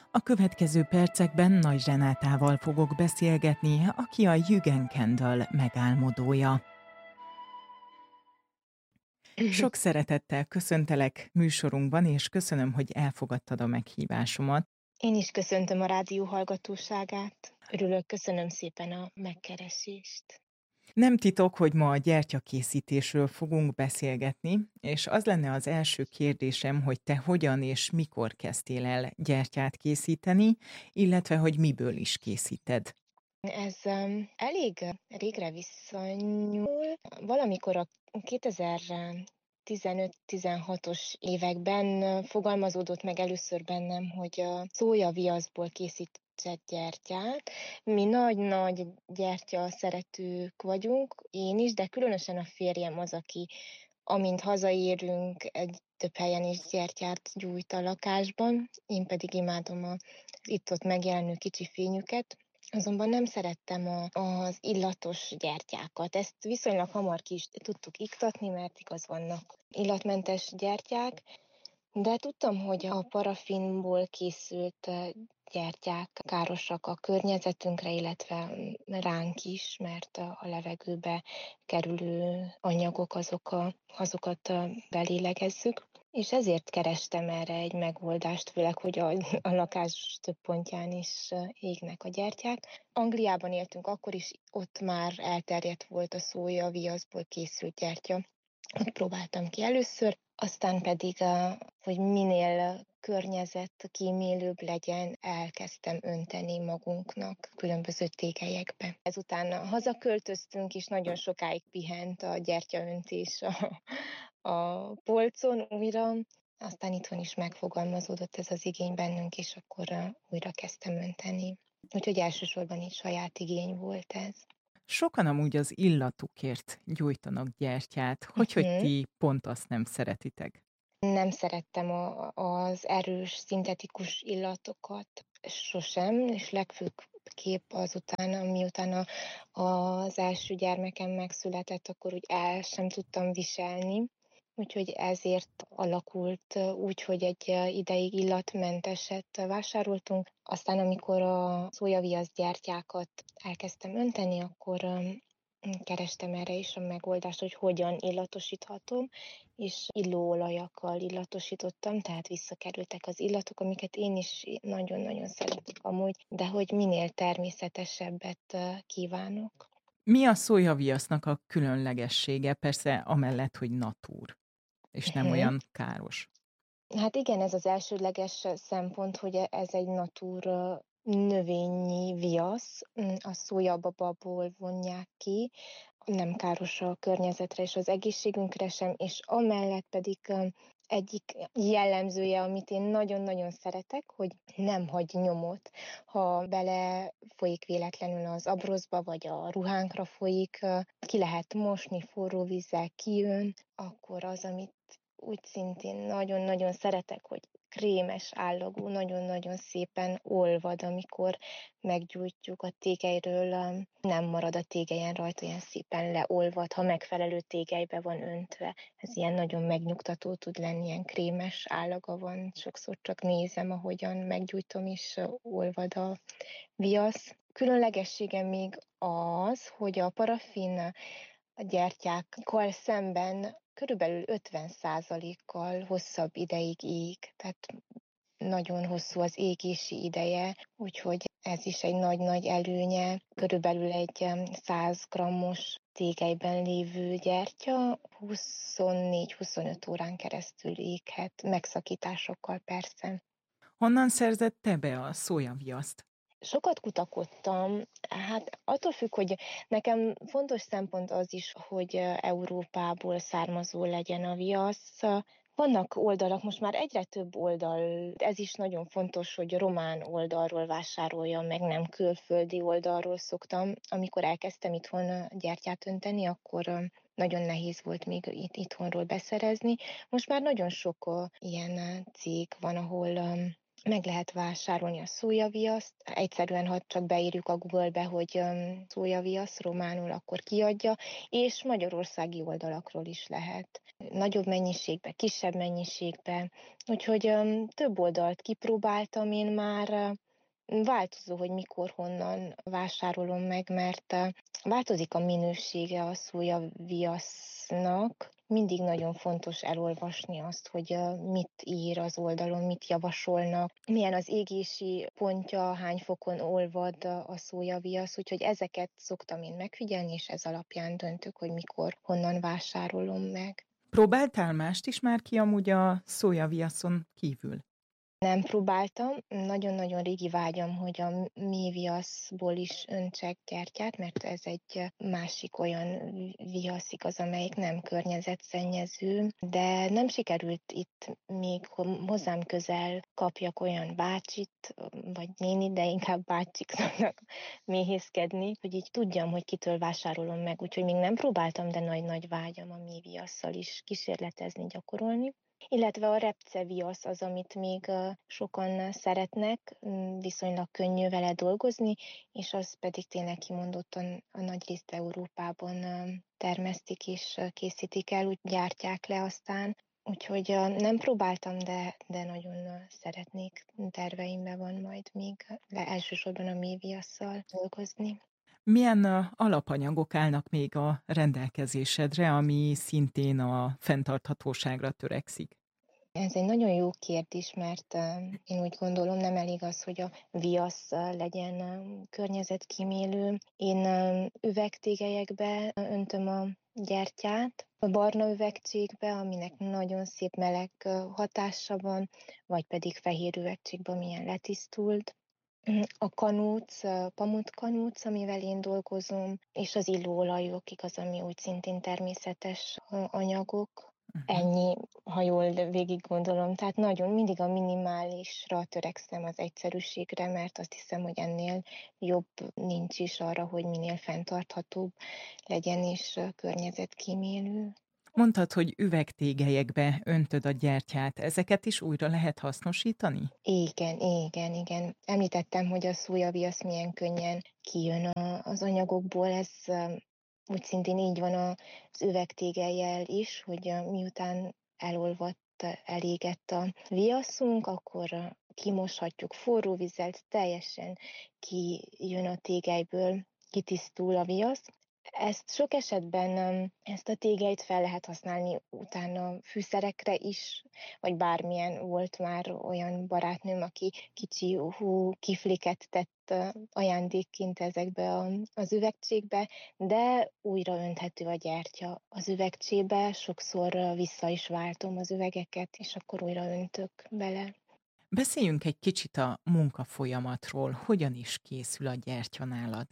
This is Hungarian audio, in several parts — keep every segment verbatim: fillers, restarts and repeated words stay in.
A következő percekben Nagy Zsenátával fogok beszélgetni, aki a Jürgen Kendall megálmodója. Sok szeretettel köszöntelek műsorunkban, és köszönöm, hogy elfogadtad a meghívásomat. Én is köszöntöm a rádió hallgatóságát. Örülök, köszönöm szépen a megkeresést. Nem titok, hogy ma a gyertyakészítésről fogunk beszélgetni, és az lenne az első kérdésem, hogy te hogyan és mikor kezdtél el gyertyát készíteni, illetve hogy miből is készíted. Ez um, elég régre visszanyúl. Valamikor a kétezer-tizenöt-tizenhatos években fogalmazódott meg először bennem, hogy a szójaviaszból készített gyertyát. Mi nagy-nagy gyertya szeretők vagyunk, én is, de különösen a férjem az, aki amint hazaérünk, egy több helyen is gyertyát gyújt a lakásban, én pedig imádom az itt-ott megjelenő kicsi fényüket. Azonban nem szerettem a, az illatos gyertyákat. Ezt viszonylag hamar ki is tudtuk iktatni, mert igaz vannak illatmentes gyertyák, de tudtam, hogy a parafinból készült gyertyák károsak a környezetünkre, illetve ránk is, mert a levegőbe kerülő anyagok azok a, azokat belélegezzük. És ezért kerestem erre egy megoldást, főleg, hogy a, a lakás több pontján is égnek a gyertyák. Angliában éltünk akkor is, ott már elterjedt volt a szójaviaszból készült gyertya. Ott próbáltam ki először, aztán pedig, hogy minél környezetkímélőbb legyen, elkezdtem önteni magunknak különböző tégelyekbe. Ezután hazaköltöztünk, és nagyon sokáig pihent a gyertyaöntés a, a polcon újra, aztán itthon is megfogalmazódott ez az igény bennünk, és akkor újra kezdtem önteni. Úgyhogy elsősorban így saját igény volt ez. Sokan amúgy az illatukért gyújtanak gyertyát. Hogy, hogy Uh-huh. ti pont azt nem szeretitek? Nem szerettem a, az erős, szintetikus illatokat sosem, és legfőképp azután, miután a, az első gyermekem megszületett, akkor úgy el sem tudtam viselni. Úgyhogy ezért alakult úgy, hogy egy ideig illatmenteset vásároltunk. Aztán, amikor a szójaviasz gyertyákat elkezdtem önteni, akkor kerestem erre is a megoldást, hogy hogyan illatosíthatom, és illóolajakkal illatosítottam, tehát visszakerültek az illatok, amiket én is nagyon-nagyon szeretek amúgy, de hogy minél természetesebbet kívánok. Mi a szójaviasznak a különlegessége? Persze amellett, hogy natúr, és nem Uh-huh. olyan káros. Hát igen, ez az elsődleges szempont, hogy ez egy natúr növényi viasz, a szójabababól vonják ki, nem káros a környezetre és az egészségünkre sem, és amellett pedig egyik jellemzője, amit én nagyon-nagyon szeretek, hogy nem hagy nyomot. Ha bele folyik véletlenül az abroszba, vagy a ruhánkra folyik, ki lehet mosni forró vízzel, kijön, akkor az, amit úgy szintén nagyon-nagyon szeretek, hogy krémes állagú, nagyon-nagyon szépen olvad, amikor meggyújtjuk a tégelyről, nem marad a tégelyen rajta, olyan szépen leolvad, ha megfelelő tégelybe van öntve. Ez ilyen nagyon megnyugtató tud lenni, ilyen krémes állaga van. Sokszor csak nézem, ahogyan meggyújtom, és olvad a viasz. Különlegessége még az, hogy a parafin a gyertyákkal szemben körülbelül ötven százalékkal hosszabb ideig ég, tehát nagyon hosszú az égési ideje, úgyhogy ez is egy nagy-nagy előnye. Körülbelül egy száz grammos tégelyben lévő gyertya huszonnégy-huszonöt órán keresztül éghet, megszakításokkal persze. Honnan szerzett te be a szójaviaszt? Sokat kutakodtam, hát attól függ, hogy nekem fontos szempont az is, hogy Európából származó legyen a viasz. Vannak oldalak, most már egyre több oldal, ez is nagyon fontos, hogy román oldalról vásároljam, meg nem külföldi oldalról szoktam. Amikor elkezdtem itthon gyertyát önteni, akkor nagyon nehéz volt még itt itthonról beszerezni. Most már nagyon sok ilyen cég van, ahol meg lehet vásárolni a szójaviaszt. Egyszerűen, ha csak beírjuk a Google-be, hogy öm, szójaviasz románul, akkor kiadja, és magyarországi oldalakról is lehet. Nagyobb mennyiségbe, kisebb mennyiségbe. Úgyhogy öm, több oldalt kipróbáltam én már, változó, hogy mikor, honnan vásárolom meg, mert eh, változik a minősége a szójaviasznak. Mindig nagyon fontos elolvasni azt, hogy eh, mit ír az oldalon, mit javasolnak, milyen az égési pontja, hány fokon olvad a szójaviasz, úgyhogy ezeket szoktam én megfigyelni, és ez alapján döntök, hogy mikor, honnan vásárolom meg. Próbáltál mást is már ki amúgy a szójaviaszon kívül? Nem próbáltam, nagyon-nagyon régi vágyam, hogy a méviaszból is öntsek gyertyát, mert ez egy másik olyan viasz igaz, amelyik nem környezetszennyező, de nem sikerült itt még hozzám közel kapjak olyan bácsit, vagy néni, de inkább bácsik szoktak méhészkedni, hogy így tudjam, hogy kitől vásárolom meg, úgyhogy még nem próbáltam, de nagy-nagy vágyam a méviasszal is kísérletezni, gyakorolni. Illetve a repceviasz az, amit még ö, sokan szeretnek, mm, viszonylag könnyű vele dolgozni, és az pedig tényleg kimondottan a nagy részt Európában ö, termesztik és ö, készítik el, úgy gyártják le aztán. Úgyhogy ö, nem próbáltam, de, de nagyon ö, szeretnék, terveimben van majd még de elsősorban a méviasszal dolgozni. Milyen ö, alapanyagok állnak még a rendelkezésedre, ami szintén a fenntarthatóságra törekszik? Ez egy nagyon jó kérdés, mert uh, én úgy gondolom, nem elég az, hogy a viasz uh, legyen um, környezetkímélő. Én um, üvegtégelyekbe öntöm a gyertyát, a barna üvegcségbe, aminek nagyon szép meleg uh, hatása van, vagy pedig fehér üvegcségbe, milyen letisztult. A kanóc, a pamutkanóc, amivel én dolgozom, és az illóolajok, igaz, ami úgy szintén természetes anyagok. Uh-huh. Ennyi, ha jól végig gondolom. Tehát nagyon mindig a minimálisra törekszem, az egyszerűségre, mert azt hiszem, hogy ennél jobb nincs is arra, hogy minél fenntarthatóbb legyen és környezetkímélő. Mondtad, hogy üvegtégelyekbe öntöd a gyertyát, ezeket is újra lehet hasznosítani? Igen, igen, igen. Említettem, hogy a szójaviasz milyen könnyen kijön a, az anyagokból, ez um, úgy szintén így van az üvegtégelyel is, hogy uh, miután elolvadt, elégett a viaszunk, akkor uh, kimoshatjuk forró vízzel, teljesen kijön a tégelyből, kitisztul a viasz. Ezt sok esetben, um, ezt a tégelyt fel lehet használni utána fűszerekre is, vagy bármilyen. Volt már olyan barátnőm, aki kicsi hú kifliket tett ajándékként ezekbe a, az üvegcsékbe, de újra önthető a gyertya az üvegcsébe, sokszor vissza is váltom az üvegeket, és akkor újra öntök bele. Beszéljünk egy kicsit a munkafolyamatról, hogyan is készül a gyertya nálad?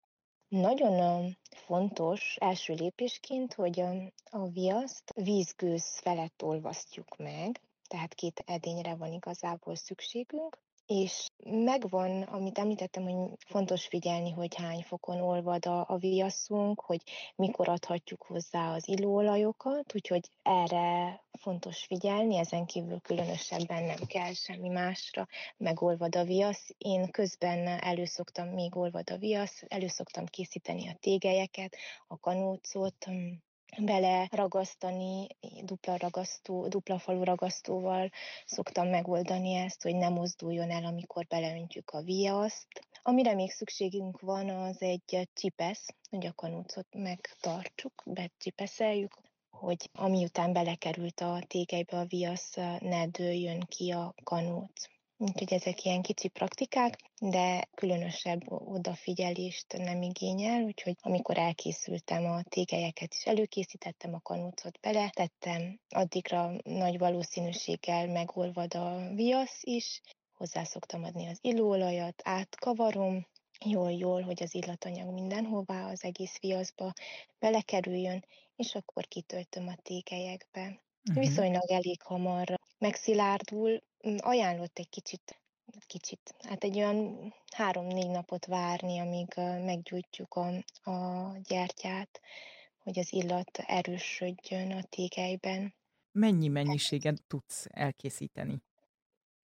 Nagyon ö, fontos első lépésként, hogy ö, a viaszt vízgőz felett olvasztjuk meg, tehát két edényre van igazából szükségünk, és megvan, amit említettem, hogy fontos figyelni, hogy hány fokon olvad a, a viaszunk, hogy mikor adhatjuk hozzá az illóolajokat, úgyhogy erre fontos figyelni, ezen kívül különösebben nem kell semmi másra, megolvad a viasz. Én közben előszoktam, még olvad a viasz, előszoktam készíteni a tégelyeket, a kanócot, mm, bele ragasztani, dupla ragasztó, dupla falu ragasztóval szoktam megoldani ezt, hogy ne mozduljon el, amikor beleöntjük a viaszt. Amire még szükségünk van, az egy csipesz, hogy a kanócot megtartsuk, becsipeszeljük, hogy amiután belekerült a tégelybe a viasz, ne dőljön ki a kanóc. Úgyhogy ezek ilyen kicsi praktikák, de különösebb odafigyelést nem igényel, úgyhogy amikor elkészültem a tégelyeket is előkészítettem, a kanócot beletettem, addigra nagy valószínűséggel megolvad a viasz is, hozzá szoktam adni az illóolajat, átkavarom, jól-jól, hogy az illatanyag mindenhová, az egész viaszba belekerüljön, és akkor kitöltöm a tégelyekbe. Uh-huh. Viszonylag elég hamar megszilárdul, mm, ajánlott egy kicsit, kicsit, hát egy olyan három-négy napot várni, amíg ö, meggyújtjuk a, a gyertyát, hogy az illat erősödjön a tégelyben. Mennyi mennyiséget tudsz elkészíteni?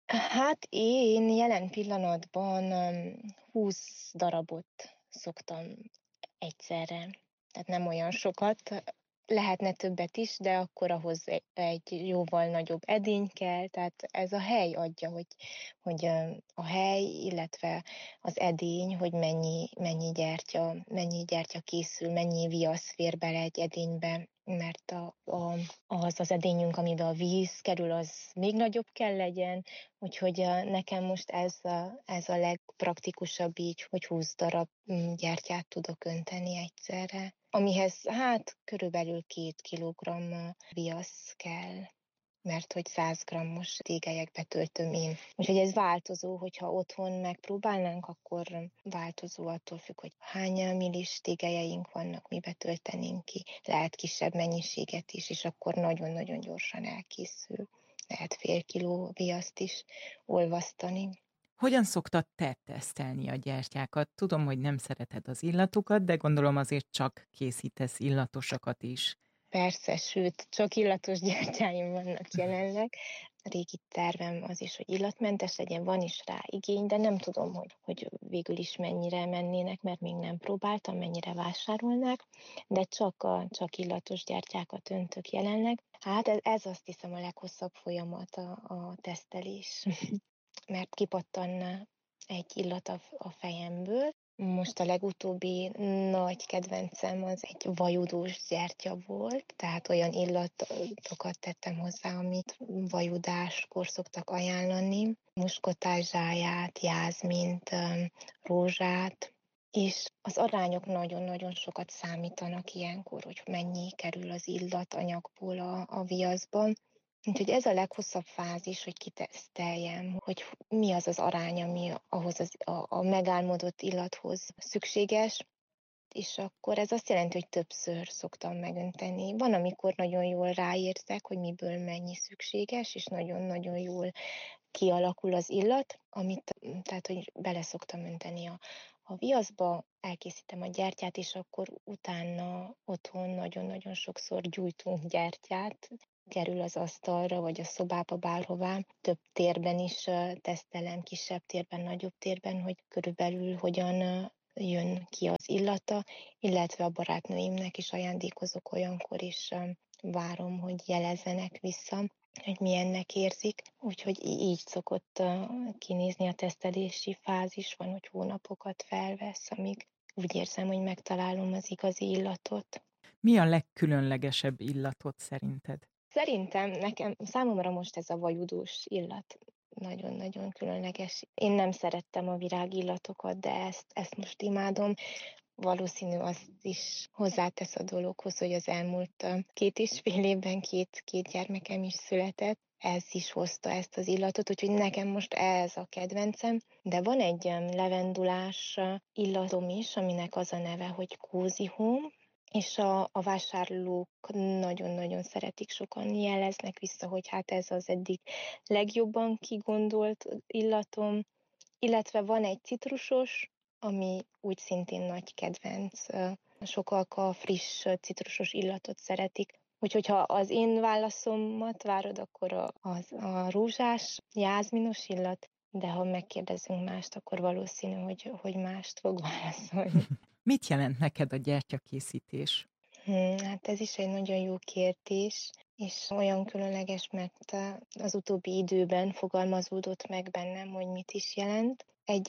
Hát én jelen pillanatban, öm, húsz darabot szoktam egyszerre, tehát nem olyan sokat. Lehetne többet is, de akkor ahhoz e egy jóval nagyobb edény kell, tehát ez a hely adja, hogy hogy, ö, a hely, illetve az edény, hogy mennyi mennyi gyertya mennyi gyertya készül, mennyi viasz fér bele egy edénybe, mert a a az az edényünk, amiben a víz kerül, az még nagyobb kell legyen, úgyhogy, a nekem most ez a ez a legpraktikusabb így, hogy húsz darab, hm, gyertyát tudok önteni egyszerre, amihez hát körülbelül két kilogramm viasz kell, mert hogy száz grammos tégelyekbe töltöm én. Úgyhogy ez változó, hogyha otthon megpróbálnánk, akkor változó, attól függ, hogy hány millis tégelyeink vannak, mibe töltenénk ki. Lehet kisebb mennyiséget is, és akkor nagyon-nagyon gyorsan elkészül. Lehet fél kiló viaszt is olvasztani. Hogyan szoktad te tesztelni a gyertyákat? Tudom, hogy nem szereted az illatukat, de gondolom azért csak készítesz illatosakat is. Persze, sőt, csak illatos gyertyáim vannak jelenleg. Régi tervem az is, hogy illatmentes legyen, van is rá igény, de nem tudom, hogy hogy végül is mennyire mennének, mert még nem próbáltam, mennyire vásárolnák, de csak a csak illatos gyertyákat öntök jelenleg. Hát ez ez azt hiszem a leghosszabb folyamat a a tesztelés, mert kipattan egy illat a f a fejemből. Most a legutóbbi nagy kedvencem az egy vajudós gyertya volt, tehát olyan illatokat tettem hozzá, amit vajudáskor szoktak ajánlani. Muskotázsáját, jázmint, öm, rózsát, és az arányok nagyon-nagyon sokat számítanak ilyenkor, hogy mennyi kerül az illatanyagból a a viaszba. Úgyhogy ez a leghosszabb fázis, hogy kiteszteljem, hogy f mi az az arány, ami ahhoz az a a megálmodott illathoz szükséges, és akkor ez azt jelenti, hogy többször szoktam megönteni. Van, amikor nagyon jól ráérzek, hogy miből mennyi szükséges, és nagyon-nagyon jól kialakul az illat, amit tehát, hogy bele szoktam önteni a a viaszba, elkészítem a gyertyát, és akkor utána otthon nagyon-nagyon sokszor gyújtunk gyertyát, kerül az asztalra, vagy a szobába, bárhová. Több térben is, ö, tesztelem, kisebb térben, nagyobb térben, hogy körülbelül hogyan, ö, jön ki az illata, illetve a barátnőimnek is ajándékozok olyankor, és, ö, várom, hogy jelezzenek vissza, hogy milyennek érzik. Úgyhogy í így szokott, ö, kinézni a tesztelési fázis. Van, hogy hónapokat felvesz, amíg úgy érzem, hogy megtalálom az igazi illatot. Mi a legkülönlegesebb illatod szerinted? Szerintem nekem számomra most ez a vajudós illat nagyon-nagyon különleges. Én nem szerettem a virágillatokat, de ezt ezt most imádom. Valószínű azt is hozzátesz a dologhoz, hogy az elmúlt, ö, két és fél évben két két gyermekem is született. Ez is hozta ezt az illatot, úgyhogy nekem most ez a kedvencem. De van egy, öm, levendulás illatom is, aminek az a neve, hogy Cozy Home, és a a vásárlók nagyon-nagyon szeretik, sokan jeleznek vissza, hogy hát ez az eddig legjobban kigondolt illatom, illetve van egy citrusos, ami úgy szintén nagy kedvenc. Ö, sokak a friss citrusos illatot szeretik. Úgyhogy ha az én válaszomat várod, akkor a az a rózsás, jázminos illat, de ha megkérdezünk mást, akkor valószínű, hogy hogy mást fog válaszolni. Mit jelent neked a gyertyakészítés? Hm, hát ez is egy nagyon jó kérdés, és olyan különleges, mert az utóbbi időben fogalmazódott meg bennem, hogy mit is jelent. Egy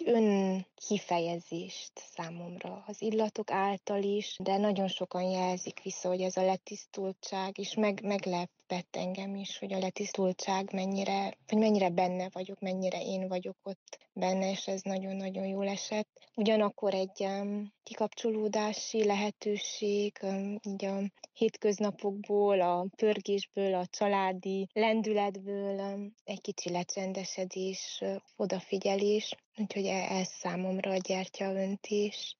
önkifejezést számomra az illatok által is, de nagyon sokan jelzik vissza, hogy ez a letisztultság, és meg meglepett engem is, hogy a letisztultság mennyire vagy mennyire benne vagyok, mennyire én vagyok ott benne, és ez nagyon-nagyon jól esett. Ugyanakkor egy, öm, kikapcsolódási lehetőség, öm, így a hétköznapokból, a pörgésből, a családi lendületből, öm, egy kicsi lecsendesedés, ö, odafigyelés, úgyhogy e ez számomra a gyertyaöntés.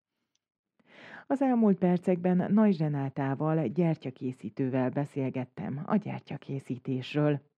Az elmúlt percekben Nagy Zsenátával, gyertyakészítővel beszélgettem a gyertyakészítésről.